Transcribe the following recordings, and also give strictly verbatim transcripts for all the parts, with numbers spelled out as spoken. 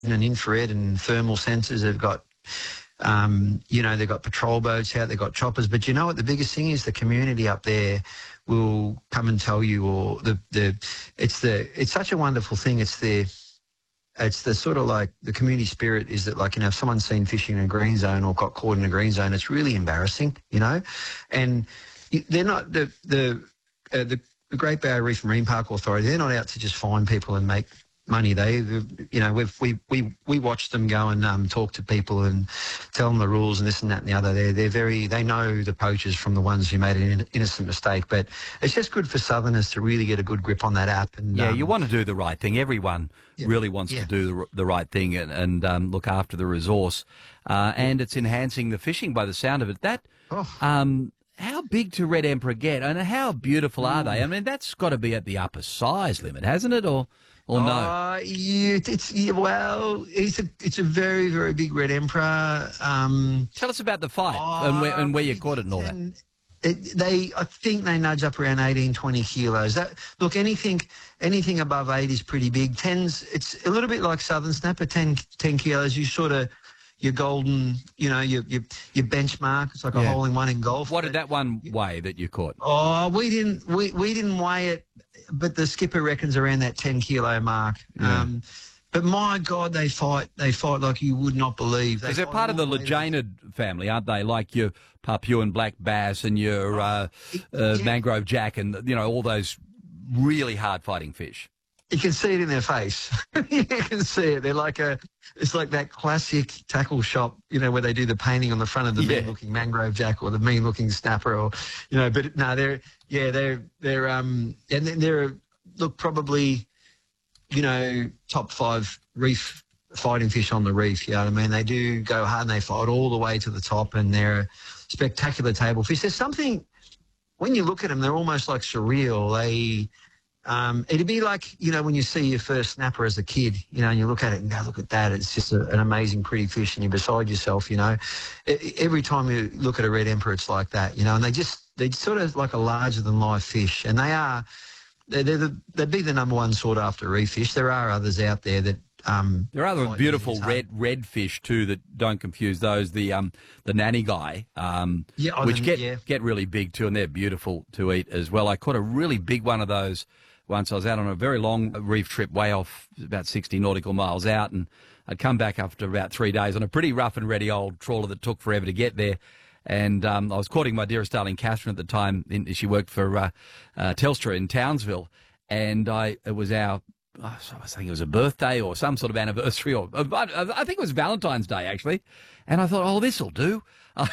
and infrared and thermal sensors. They've got, um, you know, they've got patrol boats out, they've got choppers. But you know what? The biggest thing is the community up there will come and tell you, or the the it's the it's such a wonderful thing. It's the it's the sort of like the community spirit is that, like, you know, if someone's seen fishing in a green zone or got caught in a green zone, it's really embarrassing, you know, and they're not the the uh, the, the Great Barrier Reef Marine Park Authority. They're not out to just find people and make money. They, you know, we've, we we we watch them go and um, talk to people and tell them the rules and this and that and the other. They're they're very they know the poachers from the ones who made an innocent mistake. But it's just good for Southerners to really get a good grip on that app. And yeah, um, you want to do the right thing. Everyone yeah, really wants yeah. to do the, the right thing and, and um, look after the resource, uh, and it's enhancing the fishing by the sound of it. That. Oh. Um, How big do Red Emperor get, and how beautiful are they? I mean, that's got to be at the upper size limit, hasn't it, or or no? Uh, yeah, it's yeah, well, it's a it's a very very big Red Emperor. Um, Tell us about the fight uh, and where and where you caught it and all that. It, they, I think they nudge up around eighteen, twenty kilos. That, look, anything anything above eight is pretty big. Tens, it's a little bit like Southern Snapper. ten, ten kilos. You sort of your golden, you know, your your, your benchmark. It's like yeah. a hole in one in golf. What did that one weigh that you caught? Oh, we didn't we, we didn't weigh it, but the skipper reckons around that ten kilo mark. Yeah. Um, but my God, they fight they fight like you would not believe. Because they they're part of the Lejanid family, aren't they? Like your Papuan black bass and your uh, uh, yeah. mangrove jack, and you know all those really hard fighting fish. You can see it in their face. You can see it. They're like a, it's like that classic tackle shop, you know, where they do the painting on the front of the yeah. mean-looking mangrove jack or the mean-looking snapper, or, you know. But no, they're yeah, they're they're um, and they're look probably, you know, top five reef fighting fish on the reef. You know what I mean? They do go hard and they fight all the way to the top, and they're spectacular table fish. There's something when you look at them, they're almost like surreal. They Um, it'd be like, you know, when you see your first snapper as a kid, you know, and you look at it and go, look at that. It's just a, an amazing, pretty fish, and you're beside yourself, you know. It, every time you look at a Red Emperor, it's like that, you know, and they just, they're sort of like a larger-than-life fish, and they are, they're, they're the, they'd be the number one sought-after reef fish. There are others out there that... Um, there are other beautiful red red fish too that don't confuse those. The um the nanny guy, um, yeah, oh, which the, get yeah. get really big too, and they're beautiful to eat as well. I caught a really big one of those once. I was out on a very long reef trip way off, about sixty nautical miles out, and I'd come back after about three days on a pretty rough and ready old trawler that took forever to get there. And um, I was courting my dearest darling Catherine at the time. In, she worked for uh, uh, Telstra in Townsville, and I it was our I think it was a birthday or some sort of anniversary, or I think it was Valentine's Day actually. And I thought, oh, this'll do.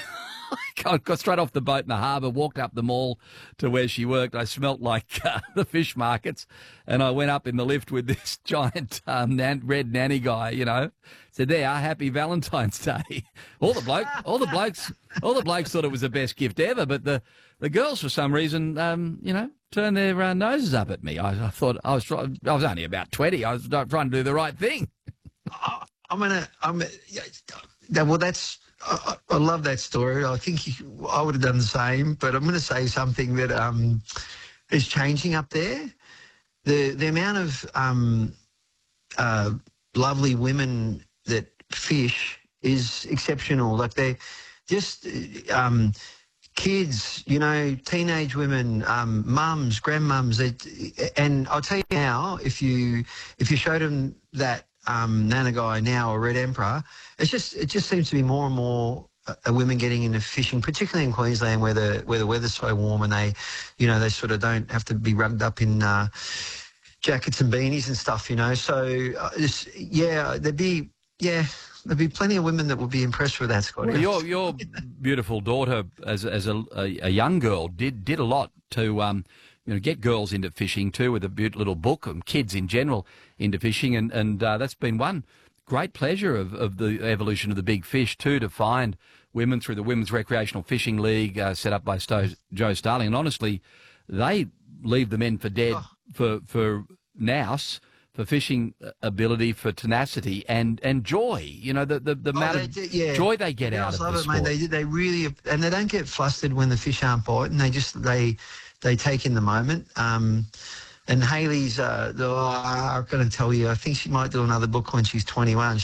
I got straight off the boat in the harbour, walked up the mall to where she worked. I smelt like uh, the fish markets, and I went up in the lift with this giant um, nan- red nanny guy. You know, said, "There, happy Valentine's Day." All the bloke, all the blokes, all the blokes thought it was the best gift ever, but the the girls, for some reason, um, you know, turned their uh, noses up at me. I, I thought I was try- I was only about twenty. I was trying to do the right thing. Oh, I'm gonna. I'm. Yeah, well, that's. I, I love that story. I think you, I would have done the same, but I'm going to say something that um, is changing up there. The the amount of um, uh, lovely women that fish is exceptional. Like they just um, kids, you know, teenage women, um, mums, grandmums, they, and I'll tell you now, if you if you showed them that. Um, Nana guy now, or Red Emperor, it's just it just seems to be more and more uh, women getting into fishing, particularly in Queensland where the where the weather's so warm, and they, you know, they sort of don't have to be rugged up in uh, jackets and beanies and stuff, you know. So uh, just, yeah, there'd be yeah there'd be plenty of women that would be impressed with that, Scotty. Well, your your beautiful daughter, as as a, a, a young girl, did did a lot to. Um, You know, get girls into fishing too, with a beautiful little book, and kids in general into fishing, and and uh, that's been one great pleasure of, of the evolution of the big fish too, to find women through the Women's Recreational Fishing League uh, set up by Sto- Joe Starling, and honestly, they leave the men for dead oh. for for nous, for fishing ability, for tenacity and and joy. You know, the the, the oh, amount they of do, yeah. joy they get yeah, out of love the it, sport. Mate. They they really, and they don't get flustered when the fish aren't biting. They just they. They take in the moment. Um, and Hayley's, uh, oh, I'm going to tell you, I think she might do another book when she's twenty-one.